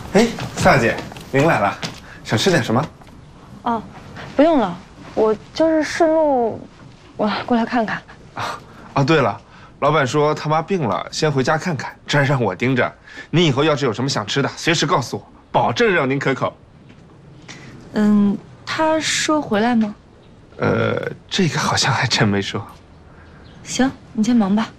哎，萨姐，您来了，想吃点什么？ 哦，不用了，我就是顺路，我过来看看。 啊，对了，老板说他妈病了，先回家看看，这让我盯着。您以后要是有什么想吃的，随时告诉我，保证让您可口。 他说回来吗？ 这个好像还真没说。 行，你先忙吧。